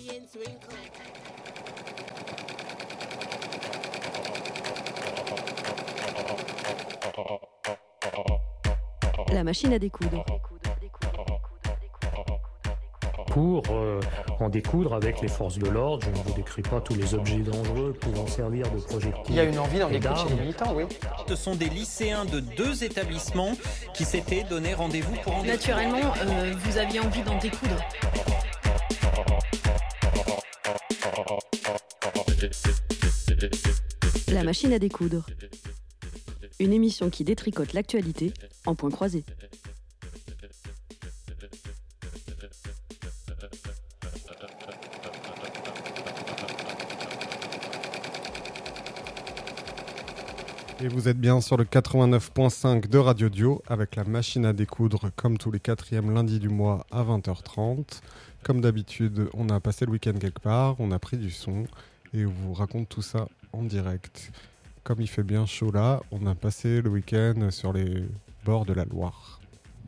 La machine à découdre. Pour en découdre avec les forces de l'ordre. Je ne vous décris pas tous les objets dangereux pouvant servir de projectiles. Il y a une envie d'en découdre chez les militants, oui. Ce sont des lycéens de 2 établissements qui s'étaient donné rendez-vous pour en découdre. Naturellement, vous aviez envie d'en découdre. La machine à découdre. Une émission qui détricote l'actualité en points croisés. Et vous êtes bien sur le 89.5 de Radio Dio avec la machine à découdre comme tous les 4e lundis du mois à 20h30. Comme d'habitude, on a passé le week-end quelque part, on a pris du son et on vous raconte tout ça en direct. Comme il fait bien chaud là, on a passé le week-end sur les bords de la Loire.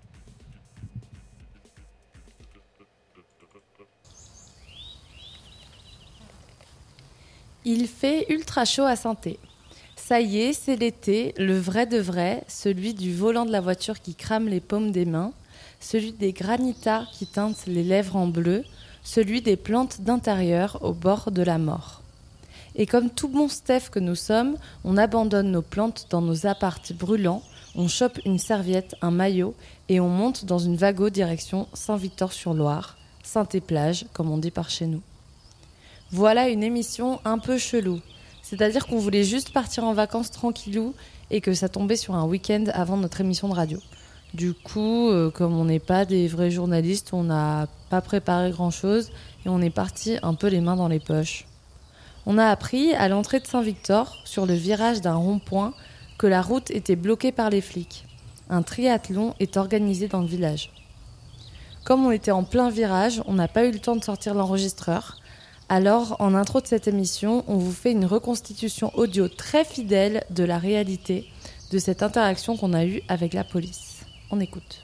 Il fait ultra chaud à Sainté. Ça y est, c'est l'été, le vrai de vrai, celui du volant de la voiture qui crame les paumes des mains, celui des granitas qui teintent les lèvres en bleu, celui des plantes d'intérieur au bord de la mort. Et comme tout bon Steph que nous sommes, on abandonne nos plantes dans nos apparts brûlants, on chope une serviette, un maillot et on monte dans une wago direction Saint-Victor-sur-Loire, Sainté-Plage, comme on dit par chez nous. Voilà une émission un peu chelou. C'est-à-dire qu'on voulait juste partir en vacances tranquillou et que ça tombait sur un week-end avant notre émission de radio. Du coup, comme on n'est pas des vrais journalistes, on n'a pas préparé grand-chose et on est parti un peu les mains dans les poches. On a appris à l'entrée de Saint-Victor, sur le virage d'un rond-point, que la route était bloquée par les flics. Un triathlon est organisé dans le village. Comme on était en plein virage, on n'a pas eu le temps de sortir l'enregistreur. Alors, en intro de cette émission, on vous fait une reconstitution audio très fidèle de la réalité de cette interaction qu'on a eue avec la police. On écoute.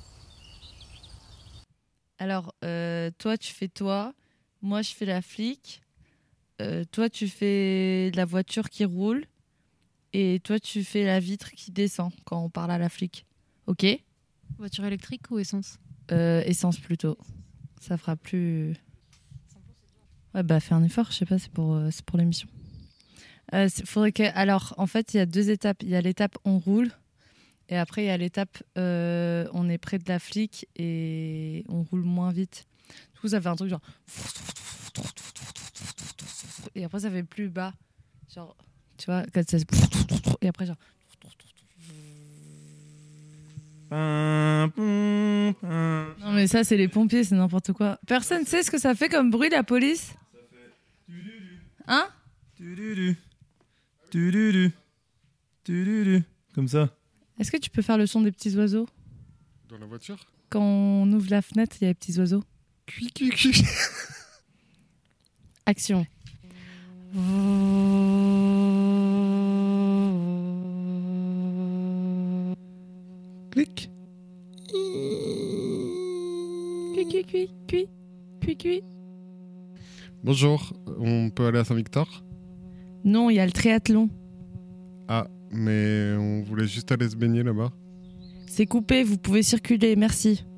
Alors, toi, tu fais toi. Moi, je fais la flic. Toi, tu fais la voiture qui roule. Et toi, tu fais la vitre qui descend quand on parle à la flic. Ok ? Voiture électrique ou essence ? Essence plutôt. Ça fera plus... Ouais, bah, fais un effort, je sais pas, c'est pour l'émission. Faudrait que... Alors, en fait, il y a 2 étapes. Il y a l'étape on roule, et après, il y a l'étape on est près de la flic et on roule moins vite. Du coup, ça fait un truc genre... Et après, ça fait plus bas. Genre, tu vois, quand ça... Et après, genre... Non, mais ça, c'est les pompiers, c'est n'importe quoi. Personne sait ce que ça fait comme bruit, la police ? Hein ? Comme ça. Est-ce que tu peux faire le son des petits oiseaux ? Dans la voiture ? Quand on ouvre la fenêtre, il y a les petits oiseaux. Cui, cui, cui. Action. Clic. Cui, cui, cui, cui, cui, cui. Bonjour, on peut aller à Saint-Victor ? Non, il y a le triathlon. Ah, mais on voulait juste aller se baigner là-bas. C'est coupé, vous pouvez circuler, merci.